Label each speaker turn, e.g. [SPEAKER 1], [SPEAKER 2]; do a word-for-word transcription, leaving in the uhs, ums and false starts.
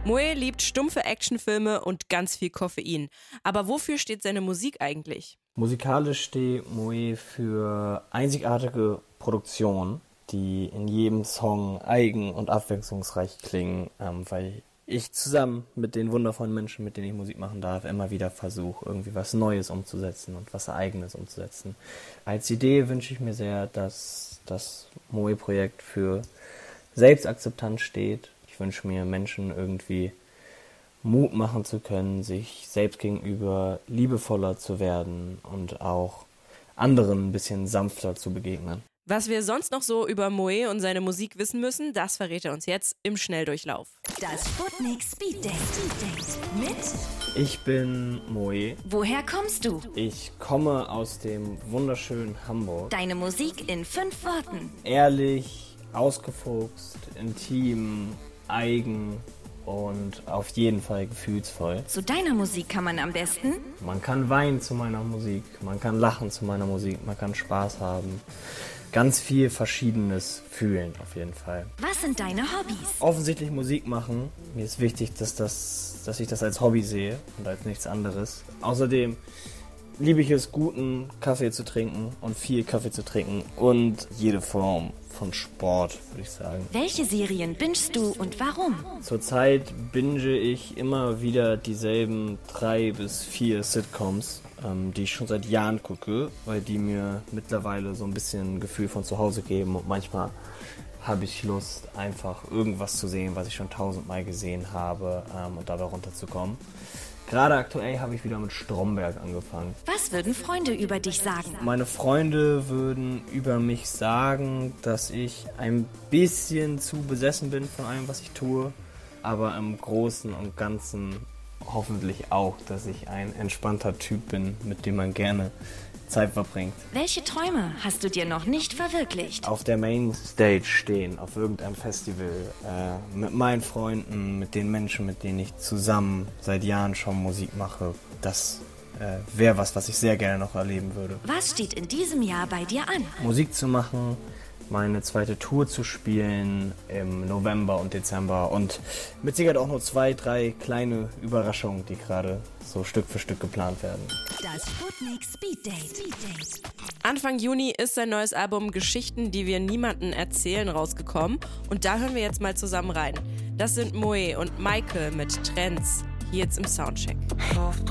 [SPEAKER 1] Moe liebt stumpfe Actionfilme und ganz viel Koffein. Aber wofür steht seine Musik eigentlich?
[SPEAKER 2] Musikalisch steht Moe für einzigartige Produktionen, die in jedem Song eigen und abwechslungsreich klingen, ähm, weil ich zusammen mit den wundervollen Menschen, mit denen ich Musik machen darf, immer wieder versuche, irgendwie was Neues umzusetzen und was Eigenes umzusetzen. Als Idee wünsche ich mir sehr, dass das Moe-Projekt für Selbstakzeptanz steht. Ich wünsche mir, Menschen irgendwie Mut machen zu können, sich selbst gegenüber liebevoller zu werden und auch anderen ein bisschen sanfter zu begegnen.
[SPEAKER 1] Was wir sonst noch so über Moe und seine Musik wissen müssen, das verrät er uns jetzt im Schnelldurchlauf.
[SPEAKER 3] Das Sputnik Speed Date mit
[SPEAKER 2] Ich bin Moe.
[SPEAKER 3] Woher kommst du?
[SPEAKER 2] Ich komme aus dem wunderschönen Hamburg.
[SPEAKER 3] Deine Musik in fünf Worten.
[SPEAKER 2] Ehrlich, ausgefuchst, intim, eigen und auf jeden Fall gefühlsvoll.
[SPEAKER 3] Zu deiner Musik kann man am besten
[SPEAKER 2] Man kann weinen zu meiner Musik, man kann lachen zu meiner Musik, man kann Spaß haben. Ganz viel Verschiedenes fühlen auf jeden Fall.
[SPEAKER 3] Was sind deine Hobbys?
[SPEAKER 2] Offensichtlich Musik machen. Mir ist wichtig, dass, das, dass ich das als Hobby sehe und als nichts anderes. Außerdem liebe ich es, guten Kaffee zu trinken und viel Kaffee zu trinken und jede Form von Sport, würde ich sagen.
[SPEAKER 3] Welche Serien bingest du und warum?
[SPEAKER 2] Zurzeit binge ich immer wieder dieselben drei bis vier Sitcoms, ähm, die ich schon seit Jahren gucke, weil die mir mittlerweile so ein bisschen ein Gefühl von zu Hause geben und manchmal habe ich Lust, einfach irgendwas zu sehen, was ich schon tausendmal gesehen habe, ähm, und dabei runterzukommen. Gerade aktuell habe ich wieder mit Stromberg angefangen.
[SPEAKER 3] Was würden Freunde über dich sagen?
[SPEAKER 2] Meine Freunde würden über mich sagen, dass ich ein bisschen zu besessen bin von allem, was ich tue, aber im Großen und Ganzen hoffentlich auch, dass ich ein entspannter Typ bin, mit dem man gerne Zeit verbringt.
[SPEAKER 3] Welche Träume hast du dir noch nicht verwirklicht?
[SPEAKER 2] Auf der Mainstage stehen, auf irgendeinem Festival, äh, mit meinen Freunden, mit den Menschen, mit denen ich zusammen seit Jahren schon Musik mache, das äh, wäre was, was ich sehr gerne noch erleben würde.
[SPEAKER 3] Was steht in diesem Jahr bei dir an?
[SPEAKER 2] Musik zu machen, meine zweite Tour zu spielen im November und Dezember und mit Sicherheit auch nur zwei, drei kleine Überraschungen, die gerade so Stück für Stück geplant werden.
[SPEAKER 3] Das Sputnik Speed Date.
[SPEAKER 1] Anfang Juni ist sein neues Album Geschichten, die wir niemandem erzählen, rausgekommen. Und da hören wir jetzt mal zusammen rein. Das sind Moe und Michael mit Trends, hier jetzt im Soundcheck.
[SPEAKER 4] Oft